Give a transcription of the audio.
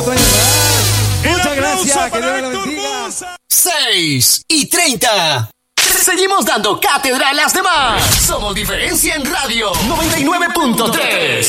Muchas gracias, que Dios lo bendiga. 6:30. Seguimos dando cátedra a las demás. Somos Diferencia en Radio 99.3.